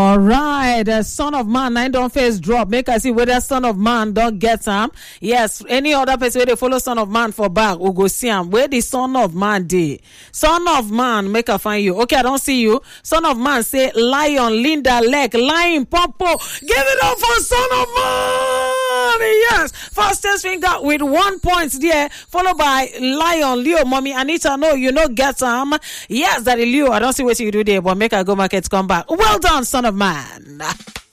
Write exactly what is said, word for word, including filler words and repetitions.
All right, the Son of Man, nine don't face drop. Make I see whether Son of Man don't get him. Yes, any other person where they follow Son of Man for back, we'll go see him. Where the Son of Man did. Son of Man, make I find you. Okay, I don't see you. Son of Man say Lion, Linda, Lek, Lion, Popo. Give it up for Son of Man. Yes, fastest finger with one point there, followed by Lion, Leo, Mommy, Anita. No, you know get him. Yes, that is Leo. I don't see what you do there, but make I go market come back. Well done, Son of Man.